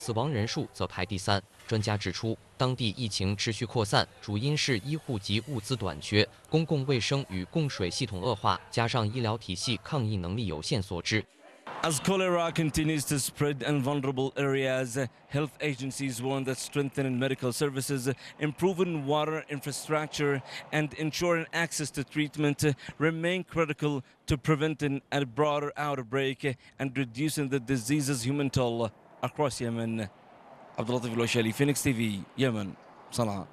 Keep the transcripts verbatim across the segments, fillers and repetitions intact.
死亡人数则排第三。专家指出，当地疫情持续扩散，主因是医护及物资短缺、公共卫生与供水系统恶化，加上医疗体系抗疫能力有限所致。 As cholera continues to spread in vulnerable areas, health agencies warn that strengthening medical services, improving water infrastructure, and ensuring access to treatment remain critical to preventing a broader outbreak and reducing the disease's human toll across Yemen. Abdulatif Al-Washali, Phoenix T V, Yemen, Sana'a。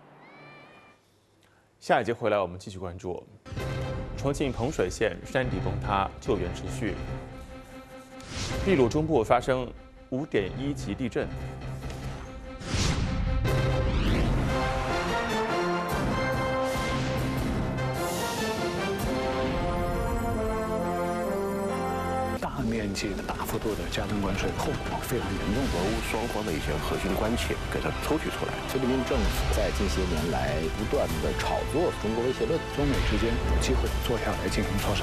下一节回来，我们继续关注重庆彭水县山体崩塌，救援持续。 秘鲁中部发生五点一级地震。 大面积的、大幅度的加担管水，后果非常严重。 俄乌双方的一些核心关切给它抽取出来。 菲律宾政府在近些年来不断的炒作中国威胁论， 中美之间有机会坐下来进行磋商。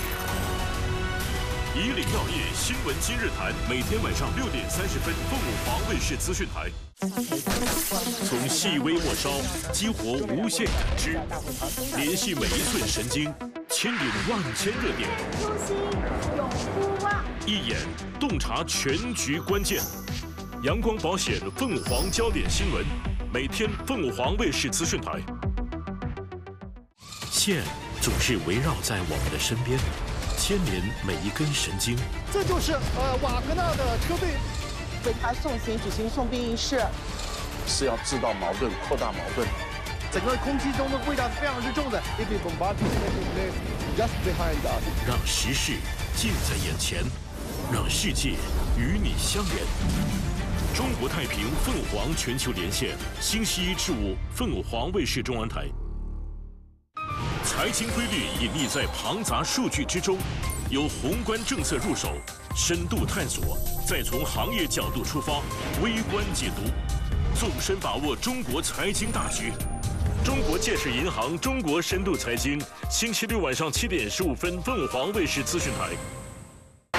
以岭药业新闻今日谈，每天晚上六点三十分，凤舞华卫视资讯台。从细微末梢激活无限感知，联系每一寸神经，牵引万千热点。 初心永不忘。 一眼洞察全局关键。阳光保险凤凰焦点新闻，每天凤凰卫视资讯台。线总是围绕在我们的身边。 牵连每一根神经， 这就是呃瓦格纳的车队为他送行举行送殡仪式， 是要制造矛盾、扩大矛盾。 整个空气中的味道是非常之重的。 让时事近在眼前，让世界与你相连。中国太平凤凰全球连线，星期一至五凤凰卫视中文台。 财经规律隐匿在庞杂数据之中，由宏观政策入手，深度探索，再从行业角度出发，微观解读，纵深把握中国财经大局。中国建设银行中国深度财经，星期六晚上七点十五分，凤凰卫视资讯台。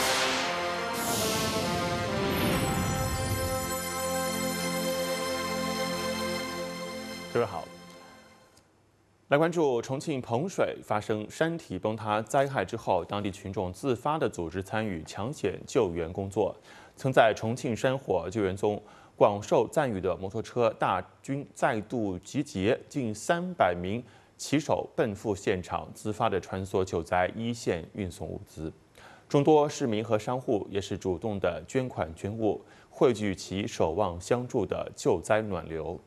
各位好。 来关注重庆彭水发生山体崩塌灾害之后，当地群众自发的组织参与抢险救援工作。曾在重庆山火救援中广受赞誉的摩托车大军再度集结，近三百名骑手奔赴现场，自发的穿梭救灾一线，运送物资。众多市民和商户也是主动的捐款捐物，汇聚其守望相助的救灾暖流。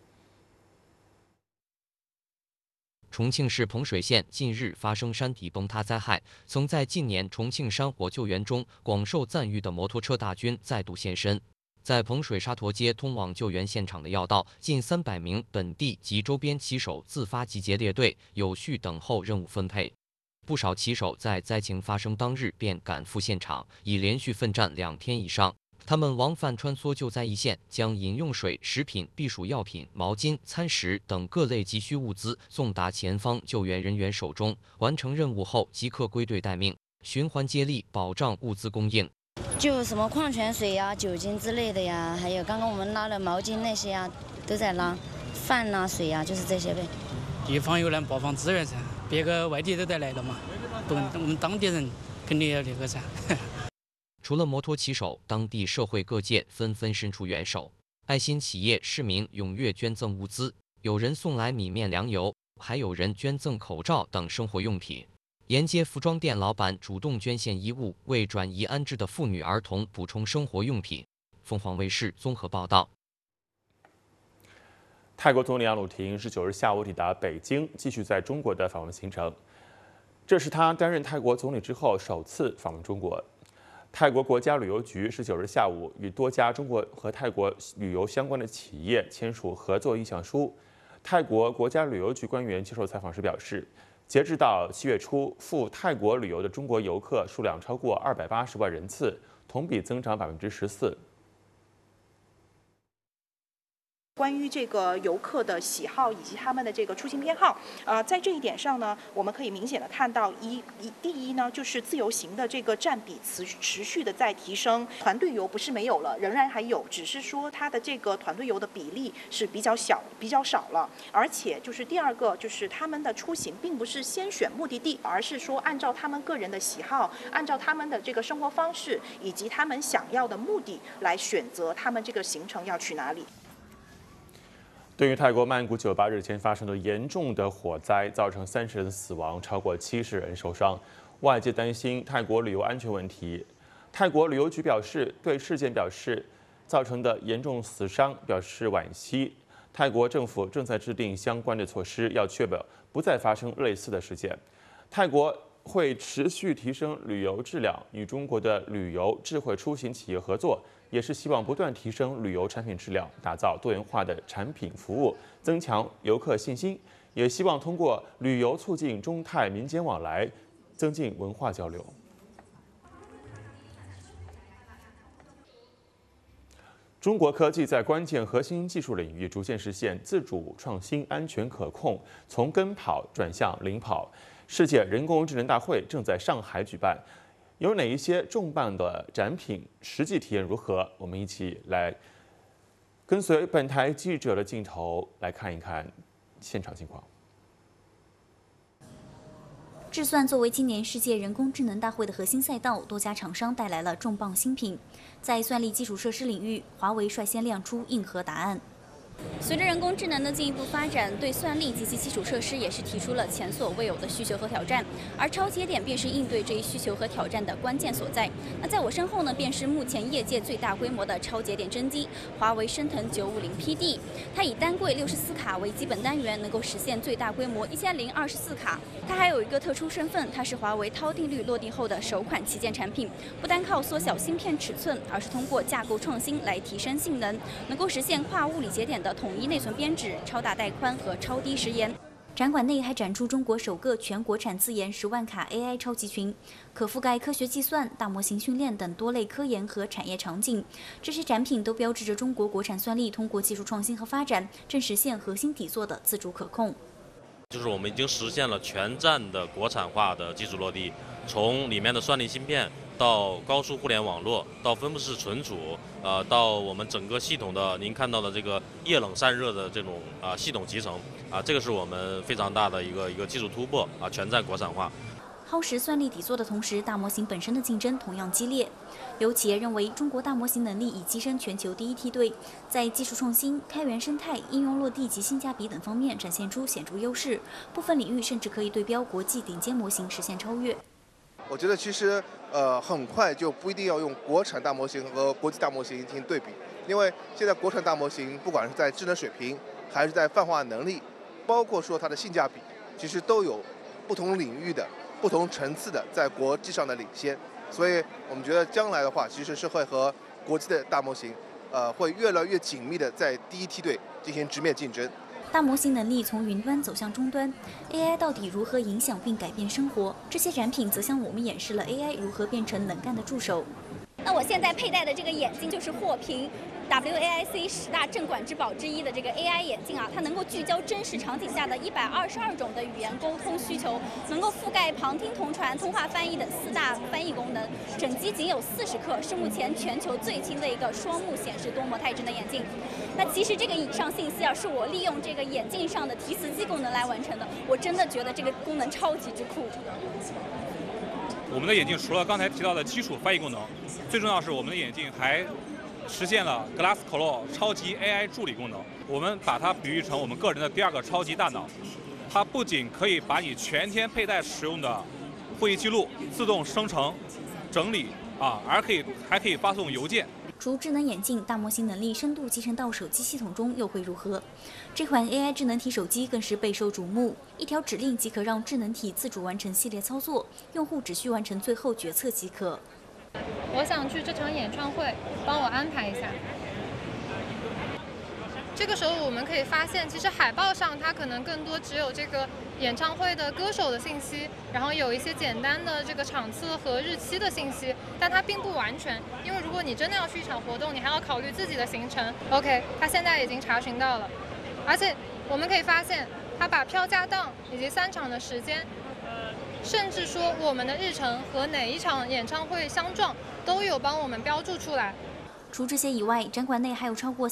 重庆市彭水县近日发生山体崩塌灾害，曾在近年重庆山火救援中广受赞誉的摩托车大军再度现身。在彭水沙陀街通往救援现场的要道，近三百名本地及周边骑手自发集结列队，有序等候任务分配。不少骑手在灾情发生当日便赶赴现场，已连续奋战两天以上。 他们往返穿梭救灾一线，将饮用水、食品、避暑药品、毛巾、餐食等各类急需物资送达前方救援人员手中。完成任务后，即刻归队待命，循环接力，保障物资供应。 就什么矿泉水呀、酒精之类的呀，还有刚刚我们拉的毛巾那些呀，都在拉。饭呐、水呀，就是这些呗。 地方有难，爆放资源噻，别个外地都得来了嘛，不，我们当地人肯定要那个噻。 除了摩托骑手，当地社会各界纷纷伸出援手，爱心企业、市民踊跃捐赠物资，有人送来米面粮油，还有人捐赠口罩等生活用品。沿街服装店老板主动捐献衣物，为转移安置的妇女儿童补充生活用品。凤凰卫视综合报道。 泰国总理阿努廷十九日下午抵达北京，继续在中国的访问行程。这是他担任泰国总理之后首次访问中国。泰国国家旅游局十九日下午与多家中国和泰国旅游相关的企业签署合作意向书。泰国国家旅游局官员接受采访时表示，截至到七月初，赴泰国旅游的中国游客数量超过二百八十万人次，同比增长百分之十四。 关于这个游客的喜好以及他们的这个出行偏好。呃，在这一点上呢，我们可以明显的看到一一第一呢，就是自由行的这个占比持持续的在提升，团队游不是没有了，仍然还有，只是说它的这个团队游的比例是比较小、比较少了。而且就是第二个，就是他们的出行并不是先选目的地，而是说按照他们个人的喜好，按照他们的这个生活方式以及他们想要的目的来选择他们这个行程要去哪里。 对于泰国曼谷酒吧日前发生的严重的火灾，造成三十人死亡，超过七十人受伤，外界担心泰国旅游安全问题。泰国旅游局表示，对事件表示造成的严重死伤表示惋惜。泰国政府正在制定相关的措施，要确保不再发生类似的事件。泰国会持续提升旅游质量，与中国的旅游智慧出行企业合作，也是希望不断提升旅游产品质量，打造多元化的产品服务，增强游客信心，也希望通过旅游促进中泰民间往来，增进文化交流。中国科技在关键核心技术领域逐渐实现自主创新、安全可控，从跟跑转向领跑。世界人工智能大会正在上海举办，有哪一些重磅的展品？实际体验如何？我们一起来跟随本台记者的镜头来看一看现场情况。 智算作为今年世界人工智能大会的核心赛道，多家厂商带来了重磅新品。在算力基础设施领域，华为率先亮出硬核答案。随着人工智能的进一步发展，对算力及其基础设施也是提出了前所未有的需求和挑战，而超节点便是应对这一需求和挑战的关键所在。那在我身后呢，便是目前业界最大规模的超节点真机——华为升腾九五零 P D。它以单柜六十四卡为基本单元，能够实现最大规模一千零二十四卡。它还有一个特殊身份，它是华为韬定律落地后的首款旗舰产品，不单靠缩小芯片尺寸，而是通过架构创新来提升性能，能够实现跨物理节点的统一内存编制、超大带宽和超低时延。展馆内还展出中国首个全国产自研十万卡 A I 超级群，可覆盖科学计算、大模型训练等多类科研和产业场景。这些展品都标志着中国国产算力通过技术创新和发展，正实现核心底座的自主可控。 就是我们已经实现了全站的国产化的技术落地，从里面的算力芯片到高速互联网络，到分布式存储，呃，到我们整个系统的您看到的这个液冷散热的这种啊、呃、系统集成啊、呃，这个是我们非常大的一个一个技术突破啊、呃，全站国产化。 耗时算力底座的同时，大模型本身的竞争同样激烈。有企业认为，中国大模型能力已跻身全球第一梯队，在技术创新、开源生态、应用落地及性价比等方面展现出显著优势，部分领域甚至可以对标国际顶尖模型实现超越。 我觉得其实呃很快就不一定要用国产大模型和国际大模型进行对比，因为现在国产大模型不管是在智能水平，还是在泛化能力，包括说它的性价比，其实都有不同领域的、不同层次的在国际上的领先。所以我们觉得将来的话，其实是会和国际的大模型，呃，会越来越紧密的在第一梯队进行直面竞争。 大模型能力从云端走向终端 ，A I 到底如何影响并改变生活？这些展品则向我们演示了 A I 如何变成能干的助手。 那我现在佩戴的这个眼镜就是获评 W A I C 十大镇馆之宝之一的这个 A I 眼镜啊，它能够聚焦真实场景下的一百二十二种的语言沟通需求，能够覆盖旁听、同传、通话翻译等四大翻译功能。整机仅有四十克，是目前全球最轻的一个双目显示多模态真的眼镜。那其实这个以上信息啊，是我利用这个眼镜上的提词机功能来完成的，我真的觉得这个功能超级之酷。 我们的眼镜除了刚才提到的基础翻译功能，最重要是我们的眼镜还实现了 Glass Clo 超级 A I 助理功能。我们把它比喻成我们个人的第二个超级大脑，它不仅可以把你全天佩戴使用的会议记录自动生成、整理啊，而可以还可以发送邮件。 除智能眼镜，大模型能力深度集成到手机系统中又会如何？这款 A I 智能体手机更是备受瞩目，一条指令即可让智能体自主完成系列操作，用户只需完成最后决策即可。 我想去这场演唱会，帮我安排一下。这个时候我们可以发现，其实海报上它可能更多只有这个演唱会的歌手的信息，然后有一些简单的这个场次和日期的信息。 但它并不完全，因为如果你真的要去一场活动，你还要考虑自己的行程。OK， 它现在已经查询到了，而且我们可以发现，它把票价档以及三场的时间，甚至说我们的日程和哪一场演唱会相撞，都有帮我们标注出来。 除这些以外，展馆内还有超过